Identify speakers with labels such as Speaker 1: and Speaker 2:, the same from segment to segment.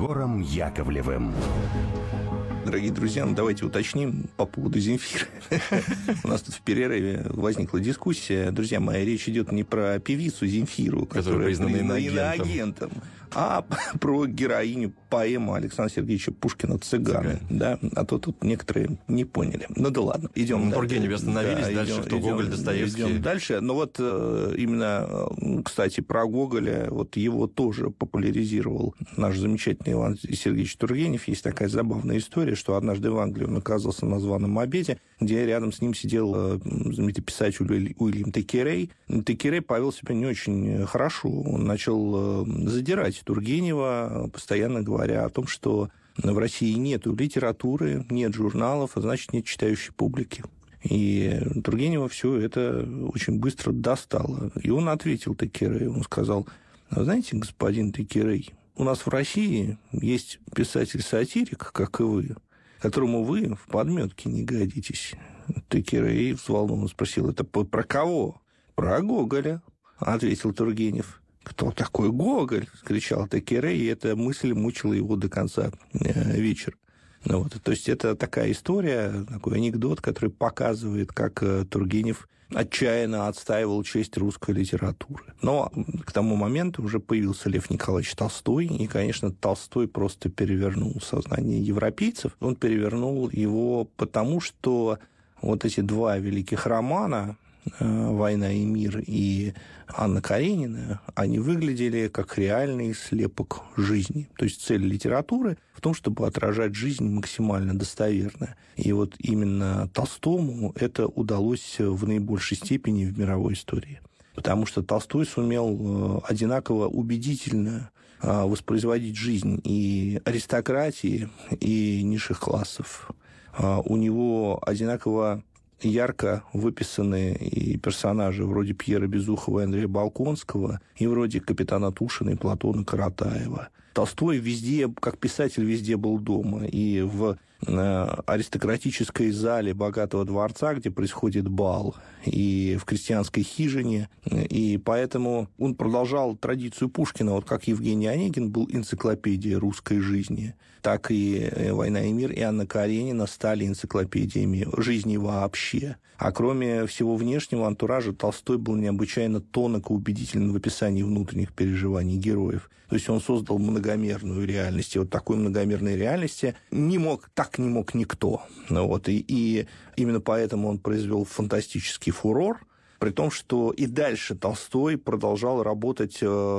Speaker 1: Егором Яковлевым.
Speaker 2: Дорогие друзья, давайте уточним по поводу Земфиры. У нас тут в перерыве возникла дискуссия. Друзья мои, речь идет не про певицу Земфиру, которая признана иноагентом, а про героиню поэмы Александра Сергеевича Пушкина «Цыганы». Да? А то тут некоторые не поняли. Ну да ладно, идем дальше.
Speaker 3: Тургеневе остановились, да, дальше кто Гоголь, Достоевский.
Speaker 2: Идем дальше. Но вот именно, кстати, про Гоголя, вот его тоже популяризировал наш замечательный Иван Сергеевич Тургенев. Есть такая забавная история, что однажды в Англии он оказался на званом обеде, где рядом с ним сидел знаменитый писатель Уильям Текерей. Текерей повел себя не очень хорошо. Он начал задирать Тургенева, постоянно говоря о том, что в России нет литературы, нет журналов, а значит, нет читающей публики. И Тургенева все это очень быстро достало. И он ответил Текерею, он сказал: знаете, господин Текерей, у нас в России есть писатель-сатирик, как и вы, которому вы в подметке не годитесь. Текерей взволнованно спросил: это про кого? Про Гоголя, ответил Тургенев. «Кто такой Гоголь?» – кричал Текерей, и эта мысль мучила его до конца вечера. Вот. То есть это такая история, такой анекдот, который показывает, как Тургенев отчаянно отстаивал честь русской литературы. Но к тому моменту уже появился Лев Николаевич Толстой, и, конечно, Толстой просто перевернул сознание европейцев. Он перевернул его потому, что вот эти два великих романа «Война и мир» и «Анна Каренина», они выглядели как реальный слепок жизни. То есть цель литературы в том, чтобы отражать жизнь максимально достоверно. И вот именно Толстому это удалось в наибольшей степени в мировой истории. Потому что Толстой сумел одинаково убедительно воспроизводить жизнь и аристократии, и низших классов. У него одинаково ярко выписаны и персонажи вроде Пьера Безухова и Андрея Болконского, и вроде капитана Тушина и Платона Каратаева. Толстой везде, как писатель, везде был дома. И в аристократической зале богатого дворца, где происходит бал, и в крестьянской хижине. И поэтому он продолжал традицию Пушкина. Вот как Евгений Онегин был энциклопедией русской жизни, так и «Война и мир» и «Анна Каренина» стали энциклопедиями жизни вообще. А кроме всего внешнего антуража, Толстой был необычайно тонок и убедителен в описании внутренних переживаний героев. То есть он создал многомерную реальность. И вот такой многомерной реальности не мог никто. Вот. И именно поэтому он произвел фантастический фурор, при том, что и дальше Толстой продолжал работать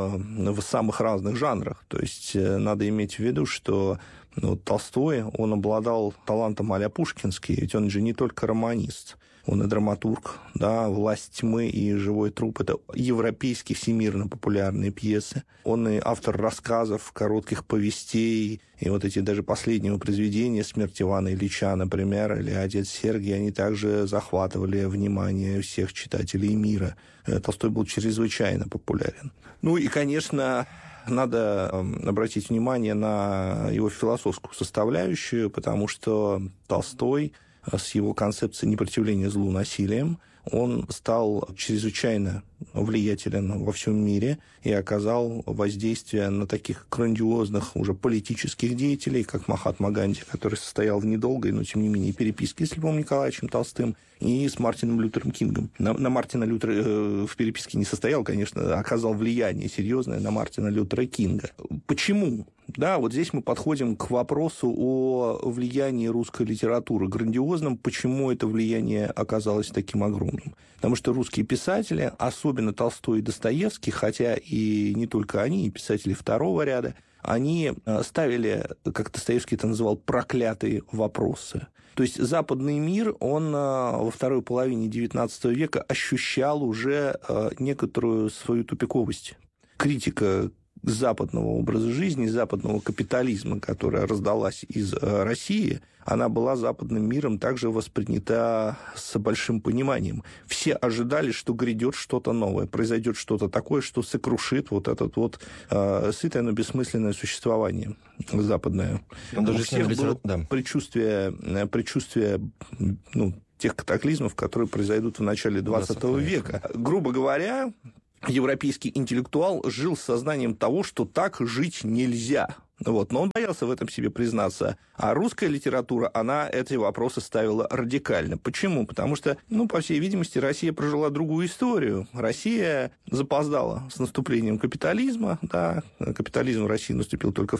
Speaker 2: в самых разных жанрах. То есть надо иметь в виду, что Толстой, он обладал талантом а-ля пушкинский, ведь он же не только романист, он и драматург, да, «Власть тьмы» и «Живой труп» — это европейские всемирно популярные пьесы. Он и автор рассказов, коротких повестей, и вот эти даже последние произведения «Смерть Ивана Ильича», например, или «Отец Сергий», они также захватывали внимание всех читателей мира. Толстой был чрезвычайно популярен. Ну и, конечно, надо обратить внимание на его философскую составляющую, потому что Толстой с его концепцией непротивления злу насилием, он стал чрезвычайно влиятелен во всем мире и оказал воздействие на таких грандиозных уже политических деятелей, как Махатма Ганди, который состоял в недолгой, но тем не менее переписке с Львом Николаевичем Толстым, и с Мартином Лютером Кингом. На Мартина Лютера в переписке не состоял, конечно, оказал влияние серьезное на Мартина Лютера Кинга. Почему? Да, вот здесь мы подходим к вопросу о влиянии русской литературы грандиозном. Почему это влияние оказалось таким огромным? Потому что русские писатели, особенно Толстой и Достоевский, хотя и не только они, и писатели второго ряда, они ставили, как Достоевский это называл, проклятые вопросы. То есть западный мир, он во второй половине XIX века ощущал уже некоторую свою тупиковость. Критика западного образа жизни, западного капитализма, которая раздалась из России, она была западным миром также воспринята с большим пониманием. Все ожидали, что грядет что-то новое, произойдет что-то такое, что сокрушит вот это вот сытое, но бессмысленное существование западное. У всех было предчувствие тех катаклизмов, которые произойдут в начале 20 века. Грубо говоря, европейский интеллектуал жил с сознанием того, что так жить нельзя. Вот. Но он боялся в этом себе признаться. А русская литература, она эти вопросы ставила радикально. Почему? Потому что, по всей видимости, Россия прожила другую историю. Россия запоздала с наступлением капитализма. Да, капитализм в России наступил только в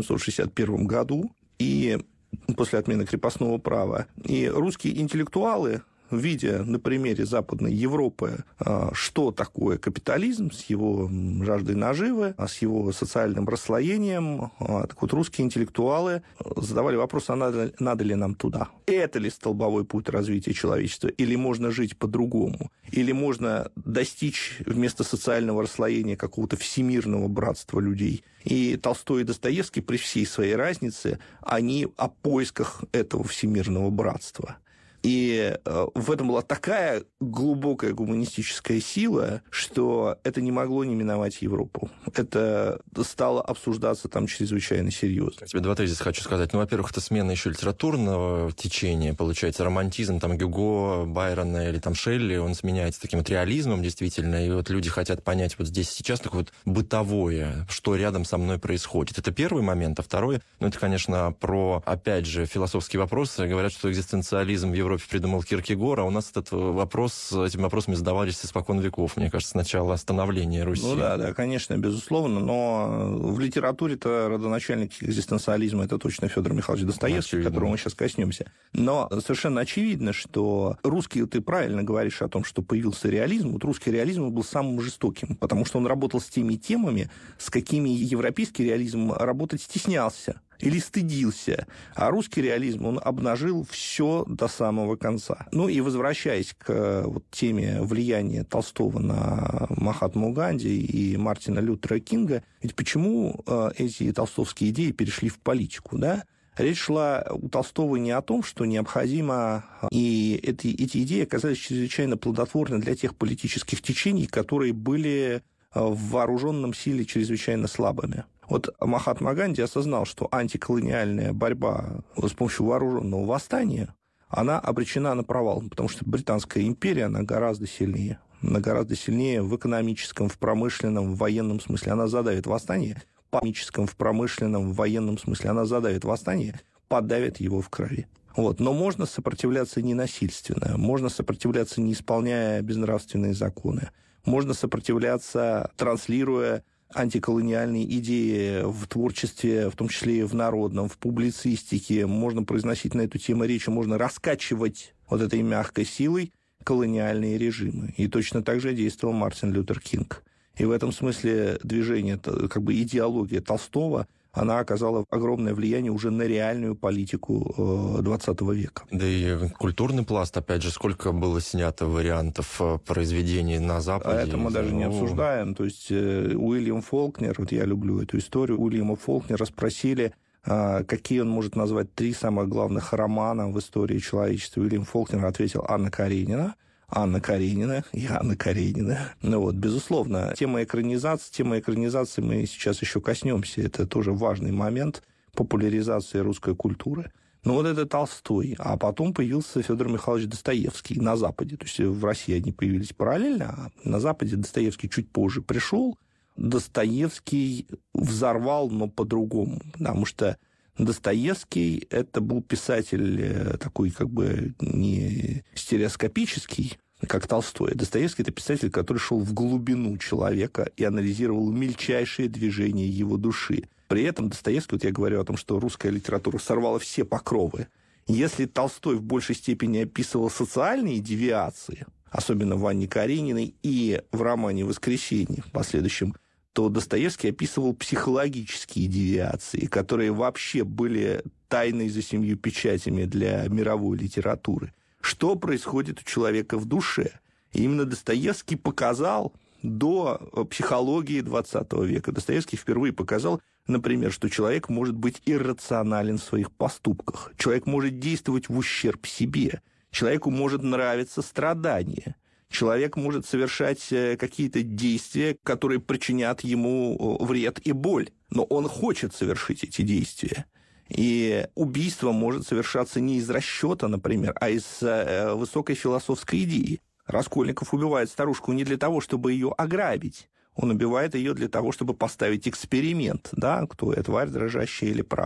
Speaker 2: 1861 году. И после отмены крепостного права. И русские интеллектуалы, видя на примере Западной Европы, что такое капитализм с его жаждой наживы, с его социальным расслоением, так вот русские интеллектуалы задавали вопрос, а надо ли нам туда? Это ли столбовой путь развития человечества? Или можно жить по-другому? Или можно достичь вместо социального расслоения какого-то всемирного братства людей? И Толстой и Достоевский, при всей своей разнице, они о поисках этого всемирного братства. И в этом была такая глубокая гуманистическая сила, что это не могло не миновать Европу. Это стало обсуждаться там чрезвычайно серьезно.
Speaker 3: Я тебе два тезиса хочу сказать. Во-первых, это смена еще литературного течения. Получается, романтизм, Гюго, Байрона или Шелли, он сменяется таким реализмом, действительно. И вот люди хотят понять вот здесь сейчас такое вот бытовое, что рядом со мной происходит. Это первый момент. А второй, это, конечно, про, опять же, философские вопросы. Говорят, что экзистенциализм в Европе придумал Киркегор, а у нас этим вопросами задавались испокон веков, мне кажется, с начала становления Руси.
Speaker 2: Да, конечно, безусловно, но в литературе-то родоначальник экзистенциализма это точно Федор Михайлович Достоевский, которого мы сейчас коснемся. Но совершенно очевидно, что ты правильно говоришь о том, что появился реализм. Вот русский реализм был самым жестоким, потому что он работал с теми темами, с какими европейский реализм работать стеснялся или стыдился. А русский реализм, он обнажил все до самого конца. И возвращаясь к теме влияния Толстого на Махатму Ганди и Мартина Лютера Кинга, ведь почему эти толстовские идеи перешли в политику, да? Речь шла у Толстого не о том, что необходимо, и эти идеи оказались чрезвычайно плодотворны для тех политических течений, которые были в вооруженном силе чрезвычайно слабыми. Вот Махатма Ганди осознал, что антиколониальная борьба с помощью вооруженного восстания, она обречена на провал, потому что Британская империя, она гораздо сильнее. Она гораздо сильнее в экономическом, в промышленном, в военном смысле. Она задавит восстание в экономическом, в промышленном, в военном смысле. Она задавит восстание, подавит его в крови. Но можно сопротивляться ненасильственно, можно сопротивляться, не исполняя безнравственные законы. Можно сопротивляться, транслируя антиколониальные идеи в творчестве, в том числе и в народном, в публицистике. Можно произносить на эту тему речи, можно раскачивать этой мягкой силой колониальные режимы. И точно так же действовал Мартин Лютер Кинг. И в этом смысле движение, идеология Толстого, она оказала огромное влияние уже на реальную политику XX века.
Speaker 3: Да и культурный пласт, опять же, сколько было снято вариантов произведений на Западе.
Speaker 2: А это мы даже не обсуждаем. То есть Уильям Фолкнер, я люблю эту историю, Уильяма Фолкнера спросили, какие он может назвать 3 самых главных романа в истории человечества. Уильям Фолкнер ответил Анна Каренина и Анна Каренина. Безусловно, тема экранизации мы сейчас еще коснемся. Это тоже важный момент популяризации русской культуры. Это Толстой. А потом появился Федор Михайлович Достоевский на Западе. То есть в России они появились параллельно, а на Западе Достоевский чуть позже пришел. Достоевский взорвал, но по-другому. Потому что Достоевский – это был писатель такой не стереоскопический, как Толстой. Достоевский – это писатель, который шел в глубину человека и анализировал мельчайшие движения его души. При этом Достоевский, я говорю о том, что русская литература сорвала все покровы. Если Толстой в большей степени описывал социальные девиации, особенно в Анне Карениной и в романе «Воскресенье» в последующем, то Достоевский описывал психологические девиации, которые вообще были тайной за 7 печатями для мировой литературы. Что происходит у человека в душе? И именно Достоевский показал до психологии XX века. Достоевский впервые показал, например, что человек может быть иррационален в своих поступках. Человек может действовать в ущерб себе. Человеку может нравиться страдание. Человек может совершать какие-то действия, которые причинят ему вред и боль. Но он хочет совершить эти действия. И убийство может совершаться не из расчета, например, а из высокой философской идеи. Раскольников убивает старушку не для того, чтобы ее ограбить. Он убивает ее для того, чтобы поставить эксперимент, да, кто я, тварь дрожащая или прах.